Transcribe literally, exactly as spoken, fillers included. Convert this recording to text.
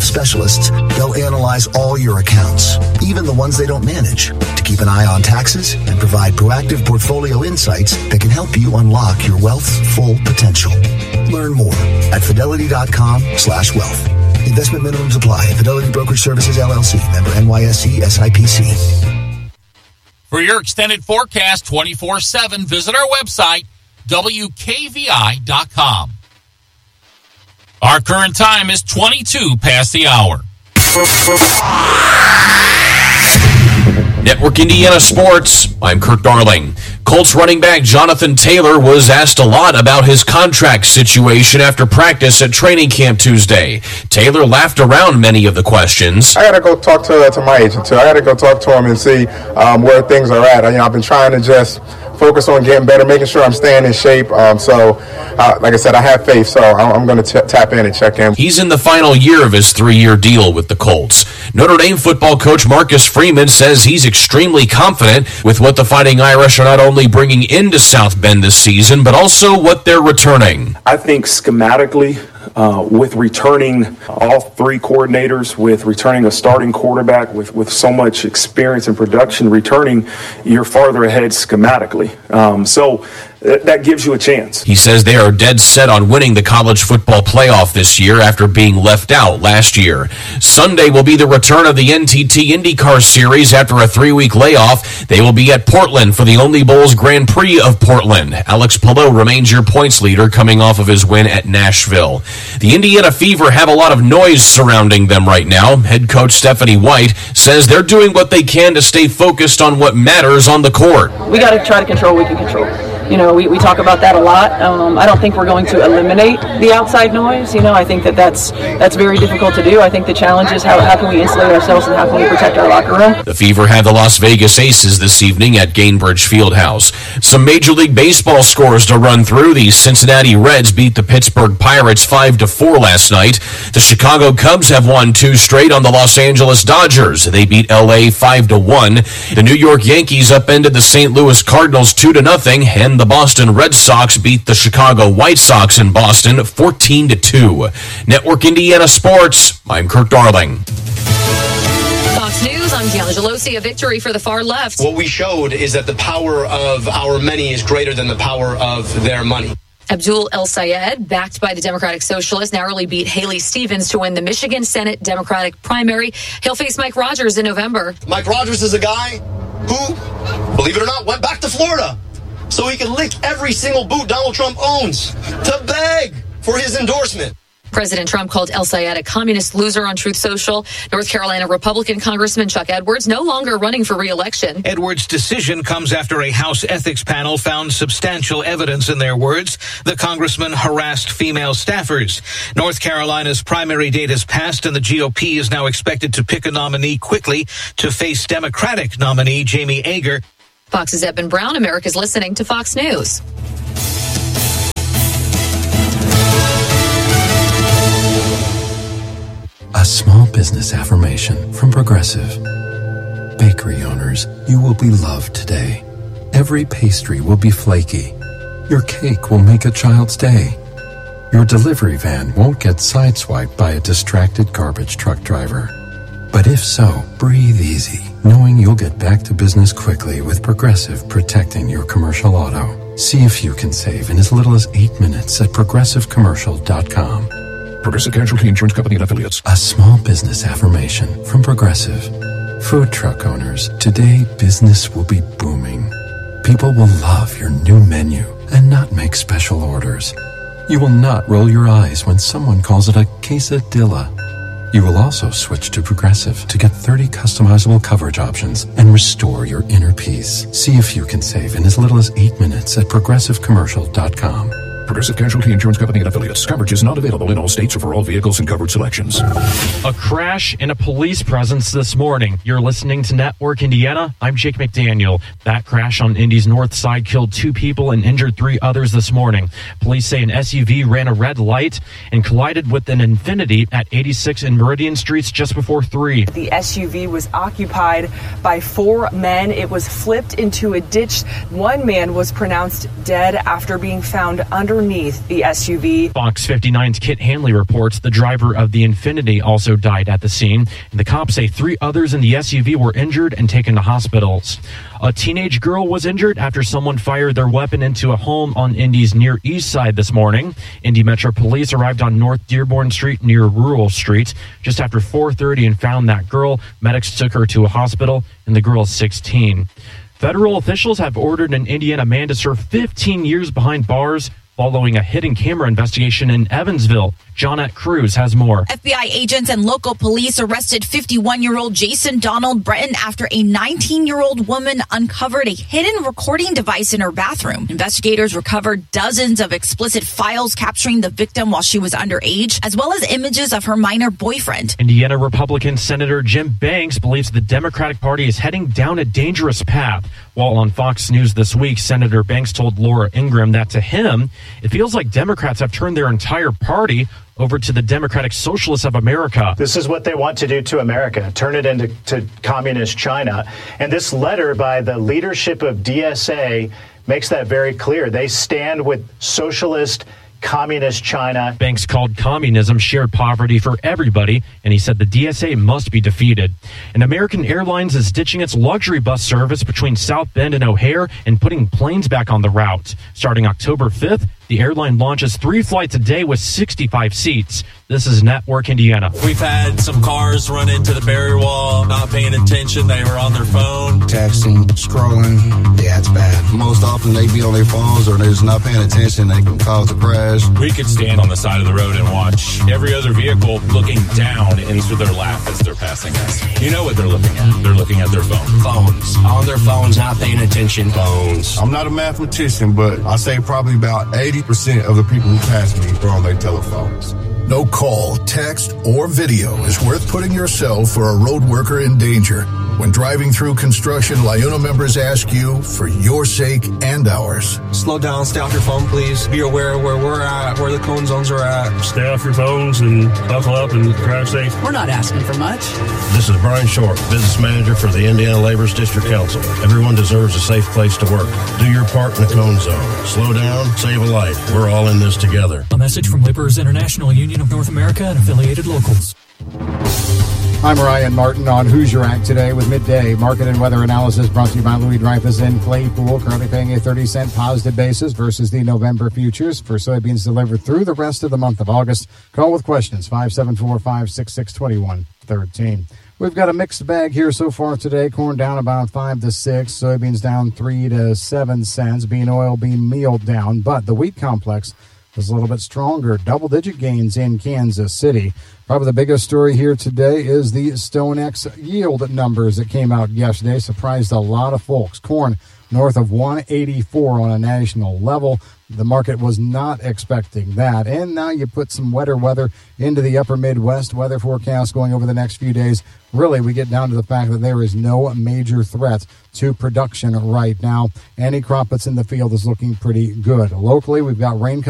of specialists, they'll analyze all your accounts, even the ones they don't manage, to keep an eye on taxes and provide proactive portfolio insights that can help you unlock your wealth's full potential. Learn more at fidelity.com slash wealth. Investment minimums apply. Fidelity Brokerage Services, L L C. Member N Y S E S I P C. For your extended forecast twenty-four seven, visit our website, W K V I dot com. Our current time is twenty-two past the hour. Network Indiana Sports, I'm Kirk Darling. Colts running back Jonathan Taylor was asked a lot about his contract situation after practice at training camp Tuesday. Taylor laughed around many of the questions. I got to go talk to to my agent, too. I got to go talk to him and see um, where things are at. I, you know, I've been trying to just focus on getting better, making sure I'm staying in shape. Um, so, uh, like I said, I have faith, so I'm, I'm going to tap in and check in. He's in the final year of his three-year deal with the Colts. Notre Dame football coach Marcus Freeman says he's extremely confident with what the Fighting Irish are not only bringing into South Bend this season, but also what they're returning. I think schematically, uh, with returning all three coordinators, with returning a starting quarterback, with, with so much experience and production returning, you're farther ahead schematically. Um, so th- that gives you a chance. He says they are dead set on winning the college football playoff this year after being left out last year. Sunday will be the return of the N T T IndyCar Series after a three-week layoff. They will be at Portland for the Only Bowls Grand Prix of Portland. Alex Palou remains your points leader coming off of his win at Nashville. The Indiana Fever have a lot of noise surrounding them right now. Head coach Stephanie White says they're doing what they can to stay focused on what matters on the court. We got to try to control what we can control. You know, we, we talk about that a lot. Um, I don't think we're going to eliminate the outside noise. You know, I think that that's, that's very difficult to do. I think the challenge is how, how can we insulate ourselves and how can we protect our locker room. The Fever had the Las Vegas Aces this evening at Gainbridge Fieldhouse. Some Major League Baseball scores to run through. The Cincinnati Reds beat the Pittsburgh Pirates five to four last night. The Chicago Cubs have won two straight on the Los Angeles Dodgers. They beat L A five to one. The New York Yankees upended the Saint Louis Cardinals two to nothing, and the Boston Red Sox beat the Chicago White Sox in Boston fourteen to two. Network Indiana Sports, I'm Kirk Darling. Fox News, I'm Deanna Gelosi. A victory for the far left. What we showed is that the power of our many is greater than the power of their money. Abdul El-Sayed, backed by the Democratic Socialists, narrowly beat Haley Stevens to win the Michigan Senate Democratic primary. He'll face Mike Rogers in November. Mike Rogers is a guy who, believe it or not, went back to Florida so he could lick every single boot Donald Trump owns to beg for his endorsement. President Trump called El-Sayed a communist loser on Truth Social. North Carolina Republican Congressman Chuck Edwards no longer running for re-election. Edwards' decision comes after a House ethics panel found substantial evidence, in their words, the congressman harassed female staffers. North Carolina's primary date has passed, and the G O P is now expected to pick a nominee quickly to face Democratic nominee Jamie Ager. Fox's Eben Brown, America's listening to Fox News. A small business affirmation from Progressive. Bakery owners, you will be loved today. Every pastry will be flaky. Your cake will make a child's day. Your delivery van won't get sideswiped by a distracted garbage truck driver. But if so, breathe easy, knowing you'll get back to business quickly with Progressive protecting your commercial auto. See if you can save in as little as eight minutes at progressive commercial dot com. Progressive Casualty Insurance Company and Affiliates. A small business affirmation from Progressive. Food truck owners, today business will be booming. People will love your new menu and not make special orders. You will not roll your eyes when someone calls it a quesadilla. You will also switch to Progressive to get thirty customizable coverage options and restore your inner peace. See if you can save in as little as eight minutes at progressive commercial dot com. Progressive Casualty Insurance Company and Affiliates. Coverage is not available in all states or for all vehicles and coverage selections. A crash and a police presence this morning. You're listening to Network Indiana. I'm Jake McDaniel. That crash on Indy's north side killed two people and injured three others this morning. Police say an S U V ran a red light and collided with an Infiniti at eighty-six and Meridian Streets just before three. The S U V was occupied by four men. It was flipped into a ditch. One man was pronounced dead after being found underneath underneath the S U V. Fox fifty-nine's Kit Hanley reports the driver of the Infiniti also died at the scene, and the cops say three others in the S U V were injured and taken to hospitals. A teenage girl was injured after someone fired their weapon into a home on Indy's Near East Side this morning. Indy Metro Police arrived on North Dearborn Street near Rural Street just after four thirty and found that girl. Medics took her to a hospital, and the girl is sixteen. Federal officials have ordered an Indiana man to serve fifteen years behind bars following a hidden camera investigation in Evansville. Johnette Cruz has more. F B I agents and local police arrested fifty-one-year-old Jason Donald Breton after a nineteen-year-old woman uncovered a hidden recording device in her bathroom. Investigators recovered dozens of explicit files capturing the victim while she was underage, as well as images of her minor boyfriend. Indiana Republican Senator Jim Banks believes the Democratic Party is heading down a dangerous path. While on Fox News this week, Senator Banks told Laura Ingraham that to him, it feels like Democrats have turned their entire party over to the Democratic Socialists of America. This is what they want to do to America, turn it into to communist China. And this letter by the leadership of D S A makes that very clear. They stand with socialist communist China. Banks called communism shared poverty for everybody, and he said the D S A must be defeated. And American Airlines is ditching its luxury bus service between South Bend and O'Hare and putting planes back on the route. Starting October fifth, the airline launches three flights a day with sixty-five seats. This is Network Indiana. We've had some cars run into the barrier wall, not paying attention. They were on their phone. Texting, scrolling. Yeah, it's bad. Most often they be on their phones or they're just not paying attention. They can cause a crash. We could stand on the side of the road and watch every other vehicle looking down into their lap as they're passing us. You know what they're looking at. They're looking at their phone. Phones. On their phones, not paying attention. Phones. I'm not a mathematician, but I say probably about eighty percent of the people who pass me are on their telephones. No call, text, or video is worth putting yourself for a road worker in danger. When driving through construction, LIUNA members ask you for your sake and ours. Slow down, stay off your phone, please. Be aware of where we're at, where the cone zones are at. Stay off your phones and buckle up and drive safe. We're not asking for much. This is Brian Short, Business Manager for the Indiana Laborers District Council. Everyone deserves a safe place to work. Do your part in the cone zone. Slow down, save a life. We're all in this together. A message from Laborers International Union of North America and affiliated locals. I'm Ryan Martin on Who's Your Act today with Midday Market and Weather Analysis brought to you by Louis Dreyfus in Claypool, currently paying a thirty cent positive basis versus the November futures for soybeans delivered through the rest of the month of August. Call with questions, five seven four, five six six, two one one three. We've got a mixed bag here so far today. Corn down about five to six, soybeans down three to seven cents, bean oil, bean meal down, but the wheat complex was a little bit stronger. Double-digit gains in Kansas City. Probably the biggest story here today is the StoneX yield numbers that came out yesterday. Surprised a lot of folks. Corn north of one eighty-four on a national level. The market was not expecting that. And now you put some wetter weather into the upper Midwest. Weather forecast going over the next few days. Really, we get down to the fact that there is no major threat to production right now. Any crop that's in the field is looking pretty good. Locally, we've got rain coming.